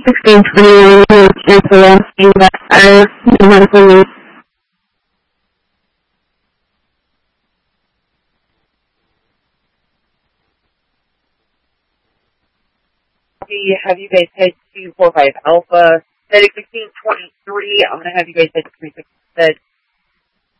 1621 cancel asking that our medical needs. Have you guys head to 45 Alpha, Medic 1623? I'm going to have you guys head to 367